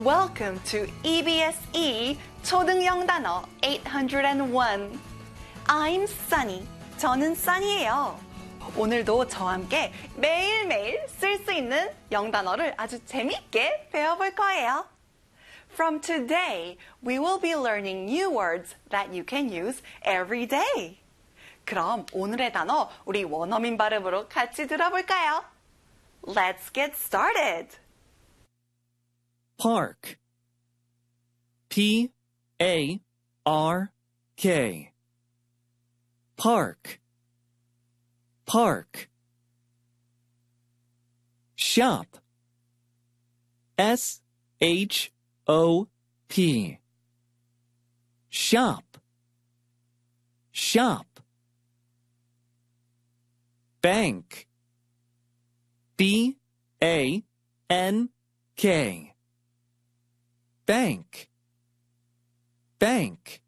Welcome to EBSE 초등 영단어 801. I'm Sunny. 저는 Sunny예요. 오늘도 저와 함께 매일매일 쓸 수 있는 영단어를 아주 재밌게 배워볼 거예요. From today, we will be learning new words that you can use every day. 그럼 오늘의 단어 우리 원어민 발음으로 같이 들어볼까요? Let's get started. Park. P-A-R-K. Park. Park. Shop. S-H-O-P. Shop. Shop. Bank. B-A-N-K. Bank. Bank.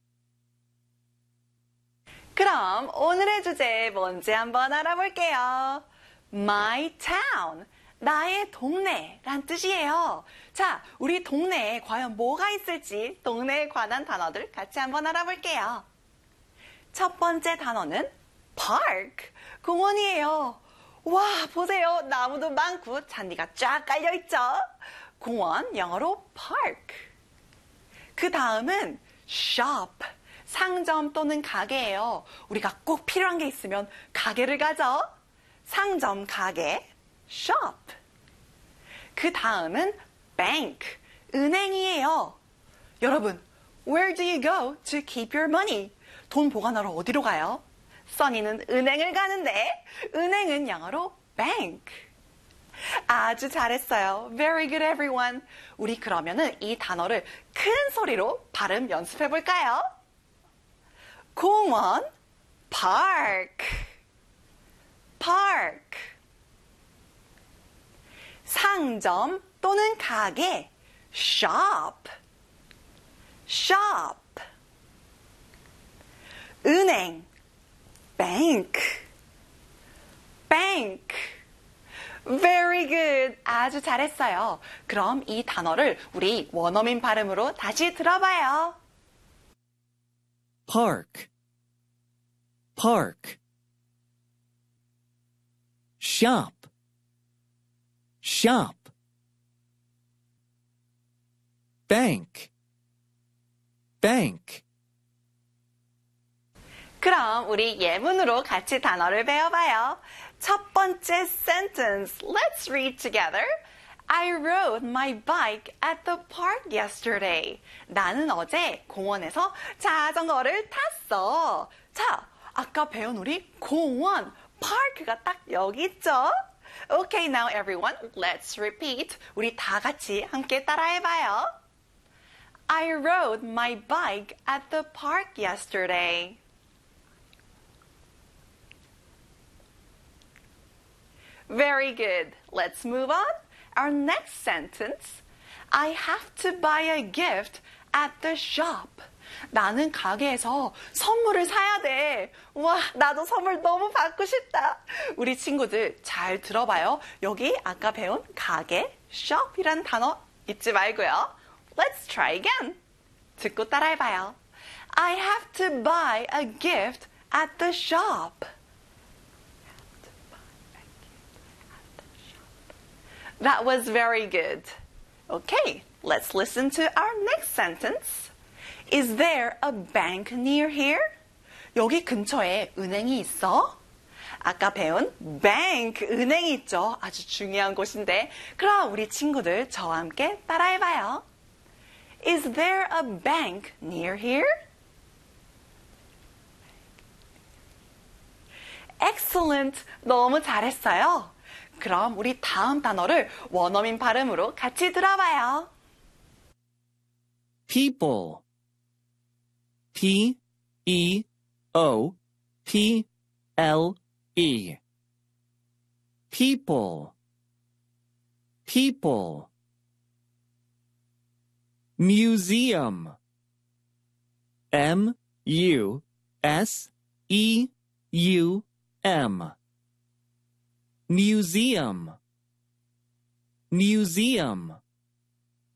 그럼 오늘의 주제 뭔지 한번 알아볼게요. My town, 나의 동네란 뜻이에요. 자, 우리 동네에 과연 뭐가 있을지 동네에 관한 단어들 같이 한번 알아볼게요. 첫 번째 단어는 park, 공원이에요. 와, 보세요. 나무도 많고 잔디가 쫙 깔려있죠? 공원, 영어로 park. 그 다음은 shop, 상점 또는 가게예요. 우리가 꼭 필요한 게 있으면 가게를 가죠. 상점, 가게, shop. 그 다음은 bank, 은행이에요. 여러분, where do you go to keep your money? 돈 보관하러 어디로 가요? 써니는 은행을 가는데 은행은 영어로 bank. 아주 잘했어요. Very good, everyone. 우리 그러면은 이 단어를 큰 소리로 발음 연습해 볼까요? 공원, park, park. 상점 또는 가게, shop, shop. 은행, bank, bank. Very good. 아주 잘했어요. 그럼 이 단어를 우리 원어민 발음으로 다시 들어봐요. Park. Park. Shop. Shop. Bank. Bank. 그럼 우리 예문으로 같이 단어를 배워봐요. 첫 번째 sentence. Let's read together. I rode my bike at the park yesterday. 나는 어제 공원에서 자전거를 탔어. 자, 아까 배운 우리 공원, park가 딱 여기 있죠? Okay, now everyone, let's repeat. 우리 다 같이 함께 따라해봐요. I rode my bike at the park yesterday. Very good. Let's move on. Our next sentence. I have to buy a gift at the shop. 나는 가게에서 선물을 사야 돼. 와, 나도 선물 너무 받고 싶다. 우리 친구들 잘 들어봐요. 여기 아까 배운 가게, shop이란 단어 잊지 말고요. Let's try again. 듣고 따라해봐요. I have to buy a gift at the shop. That was very good. Okay, let's listen to our next sentence. Is there a bank near here? 여기 근처에 은행이 있어? 아까 배운 bank, 은행이 있죠. 아주 중요한 곳인데 그럼 우리 친구들 저와 함께 따라해봐요. Is there a bank near here? Excellent! 너무 잘했어요. 그럼 우리 다음 단어를 원어민 발음으로 같이 들어봐요. People. P-E-O-P-L-E. People. People. Museum. M-U-S-E-U-M. Museum. Museum.